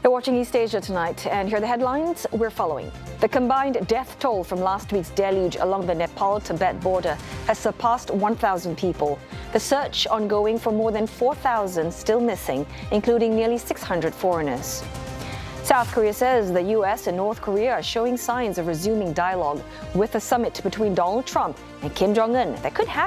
You're watching East Asia tonight, and here are the headlines we're following. The combined death toll from last week's deluge along the Nepal-Tibet border has surpassed 1,000 people. The search ongoing for more than 4,000 still missing, including nearly 600 foreigners. South Korea says the U.S. and North Korea are showing signs of resuming dialogue with a summit between Donald Trump and Kim Jong-un that could happen